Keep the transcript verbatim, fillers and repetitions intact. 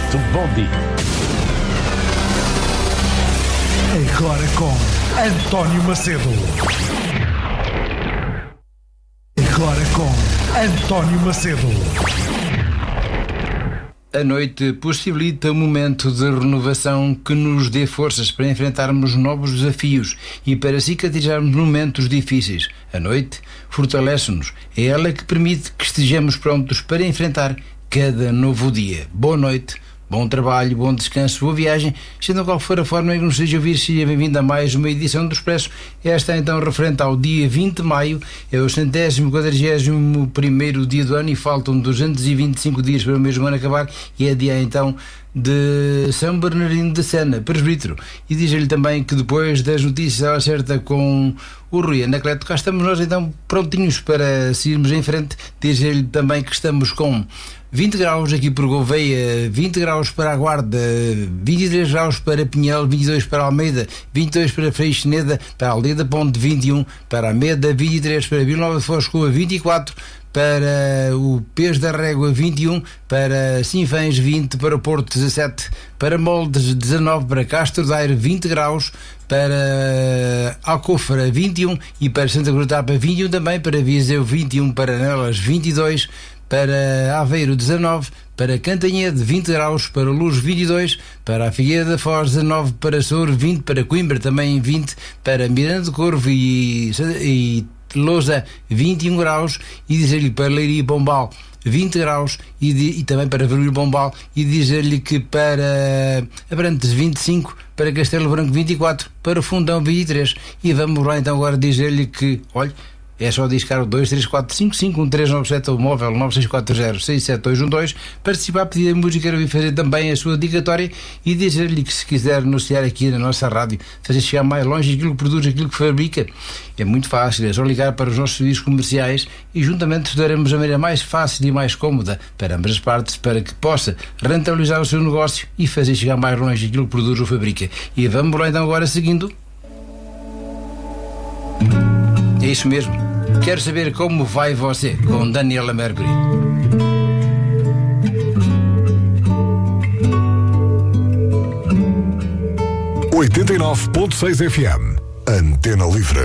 Muito bom dia. Agora com António Macedo. Agora com António Macedo. A noite possibilita um momento de renovação que nos dê forças para enfrentarmos novos desafios e para cicatrizarmos momentos difíceis. A noite fortalece-nos. É ela que permite que estejamos prontos para enfrentar cada novo dia. Boa noite, bom trabalho, bom descanso, boa viagem, sendo qual for a forma em que nos seja ouvir. Seja bem-vindo a mais uma edição do Expresso. Esta é então referente ao dia vinte de maio, é o centésimo quadragésimo primeiro dia do ano e faltam duzentos e vinte e cinco dias para o mesmo ano acabar, e é dia então de São Bernardino de Sena, presbítero. E diz-lhe também que depois das notícias ela acerta com o Rui Anacleto, cá estamos nós então prontinhos para seguirmos em frente. Diz-lhe também que estamos com vinte graus aqui por Gouveia, vinte graus para a Guarda, vinte e três graus para Pinhel, vinte e dois para Almeida, vinte e dois para Freixeneda, para a Aldeia da Ponte vinte e um, para a Meda vinte e três, para Vila Nova de Foscoa vinte e quatro, para o Pés da Régua vinte e um, para Sinfãs vinte, para Porto dezassete, para Moldes dezanove, para Castro Daire vinte graus, para Alcofra vinte e um e para Santa Cruz da Tapa vinte e um também, para Viseu vinte e um, para Nelas vinte e dois, para Aveiro dezanove, para Cantanhede vinte graus, para Luz vinte e dois, para a Figueira da Foz dezanove, para Souro vinte, para Coimbra também vinte, para Miranda do Corvo e, e Lousa vinte e um graus, e dizer-lhe para Leiria e Pombal vinte graus, e, de, e também para Vermelho Pombal, e dizer-lhe que para Abrantes vinte e cinco, para Castelo Branco vinte e quatro, para Fundão vinte e três. E vamos lá então agora dizer-lhe que, olha, é só discar o dois três quatro cinco cinco um três nove sete ou o móvel nove seis quatro zero seis sete dois um dois, participar, pedir a música e fazer também a sua dedicatória, e dizer-lhe que se quiser anunciar aqui na nossa rádio, fazer chegar mais longe aquilo que produz, aquilo que fabrica, é muito fácil, é só ligar para os nossos serviços comerciais e juntamente estudaremos a maneira mais fácil e mais cómoda para ambas as partes, para que possa rentabilizar o seu negócio e fazer chegar mais longe aquilo que produz ou fabrica. E vamos lá então agora seguindo. É isso mesmo. Quero saber como vai você, com Daniela Mercury. oitenta e nove ponto seis F M, Antena Livre.